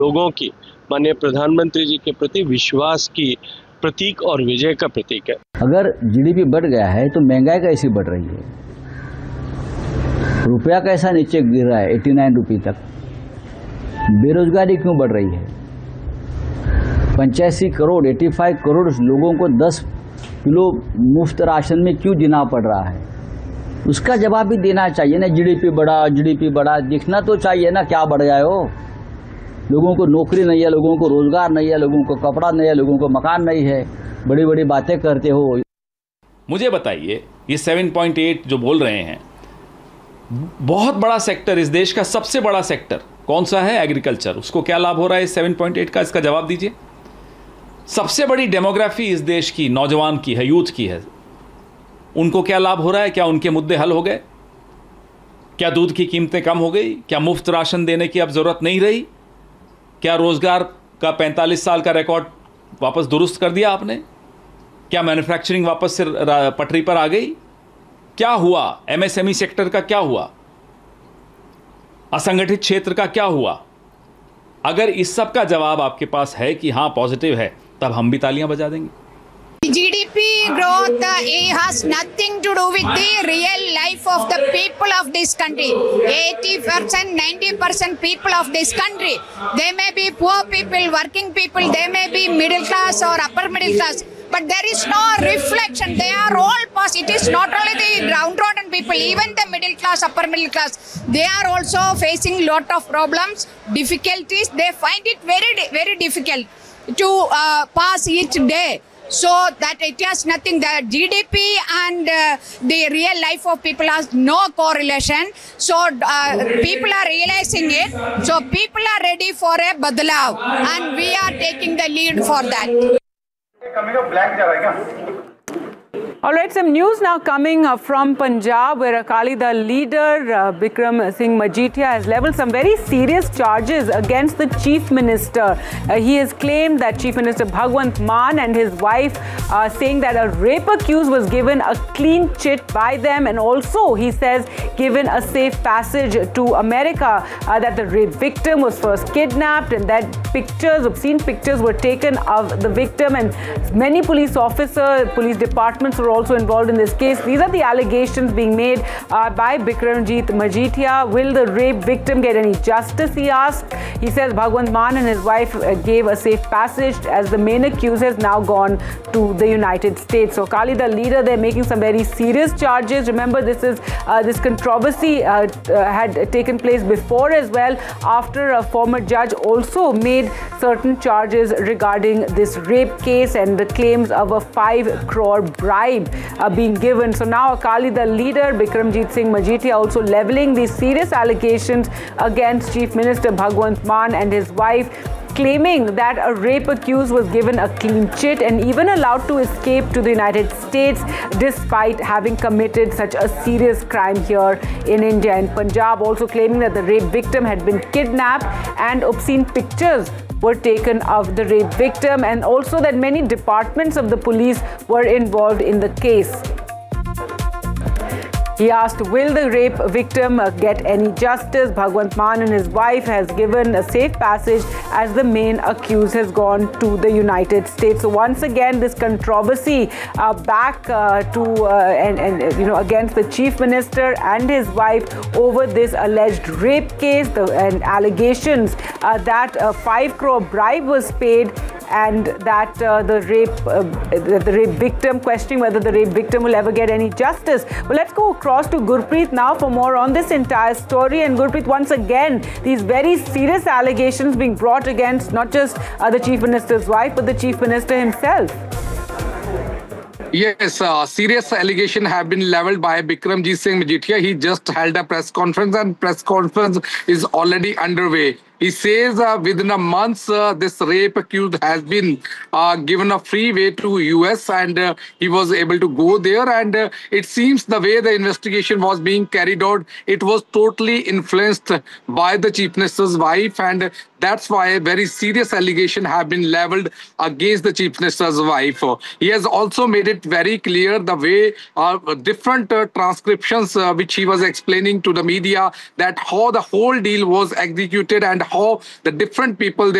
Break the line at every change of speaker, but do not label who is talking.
लोगों की माननीय प्रधानमंत्री जी के प्रति विश्वास की प्रतीक और विजय का प्रतीक है।
अगर जीडीपी बढ़ गया है तो महंगाई कैसी बढ़ रही है, रुपया कैसा नीचे गिर रहा है 89 रुपये तक, बेरोजगारी क्यों बढ़ रही है, 85 करोड़ 85 करोड़ लोगों को 10 किलो मुफ्त राशन में क्यों जीना पड़ रहा है, उसका जवाब भी देना चाहिए ना। जीडीपी बढ़ा दिखना तो चाहिए ना, क्या बढ़ गया हो। लोगों को नौकरी नहीं है, लोगों को रोजगार नहीं है, लोगों को कपड़ा नहीं है, लोगों को मकान नहीं है, बड़ी बड़ी बातें करते हो।
मुझे बताइए, ये 7.8 जो बोल रहे हैं, बहुत बड़ा सेक्टर, इस देश का सबसे बड़ा सेक्टर कौन सा है? एग्रीकल्चर। उसको क्या लाभ हो रहा है इस 7.8 का? इसका जवाब दीजिए। सबसे बड़ी डेमोग्राफी इस देश की नौजवान की है, यूथ की है, उनको क्या लाभ हो रहा है? क्या उनके मुद्दे हल हो गए? क्या दूध की कीमतें कम हो गई? क्या मुफ्त राशन देने की अब जरूरत नहीं रही? क्या रोजगार का 45 साल का रिकॉर्ड वापस दुरुस्त कर दिया आपने? क्या मैन्युफैक्चरिंग वापस से पटरी पर आ गई? क्या हुआ? एमएसएमई सेक्टर का क्या हुआ? असंगठित क्षेत्र का क्या हुआ? अगर इस सब का जवाब आपके पास है कि हाँ पॉजिटिव है, तब हम भी तालियां बजा देंगे।
GDP growth has nothing to do with the real life of the people of this country. 80%, 90% people of this country, they may be poor people, working people, they may be middle class or upper middle class, but there is no reflection. They are all past. It is not only the downtrodden people, even the middle class, upper middle class, they are also facing lot of problems, difficulties. They find it very difficult to pass each day. So that it has nothing, the GDP and the real life of people has no correlation. So people are realizing it. So people are ready for a badlav, and we are taking the lead for that.
All right, some news now coming from Punjab, where Akali Dal leader Bikram Singh Majithia has levelled some very serious charges against the Chief Minister. He has claimed that Chief Minister Bhagwant Mann and his wife, saying that a rape accused was given a clean chit by them, and also, he says, given a safe passage to America, that the rape victim was first kidnapped, and that pictures, obscene pictures were taken of the victim, and many police officers, police departments were also involved in this case. These are the allegations being made by Bikramjit Majithia. Will the rape victim get any justice, he asked. He says Bhagwant Mann and his wife gave a safe passage, as the main accused has now gone to the United States. So Akali Dal leader, they're making some very serious charges. Remember, this controversy had taken place before as well, after a former judge also made certain charges regarding this rape case and the claims of a 5 crore bribe being given. So now Akali Dal leader Bikramjit Singh Majithia also levelling these serious allegations against Chief Minister Bhagwant Mann and his wife, claiming that a rape accused was given a clean chit and even allowed to escape to the United States despite having committed such a serious crime here in India. And Punjab also claiming that the rape victim had been kidnapped and obscene pictures were taken of the rape victim, and also that many departments of the police were involved in the case. He asked, will the rape victim get any justice? Bhagwant Mann and his wife has given a safe passage as the main accused has gone to the United States. So once again, this controversy back against the Chief Minister and his wife over this alleged rape case and allegations that a 5 crore bribe was paid, and that the rape victim, questioning whether the rape victim will ever get any justice. Well, let's go across to Gurpreet now for more on this entire story. And Gurpreet, once again, these very serious allegations being brought against not just the Chief Minister's wife, but the Chief Minister himself.
Yes, serious allegation have been leveled by Bikramjit Singh Majithia. He just held a press conference, and press conference is already underway. He says within a month, this rape accused has been given a free way to US, and he was able to go there. And it seems the way the investigation was being carried out, it was totally influenced by the Chief Minister's wife, and That's why very serious allegations have been leveled against the Chief Minister's wife. He has also made it very clear the way different transcriptions which he was explaining to the media that how the whole deal was executed and how the different people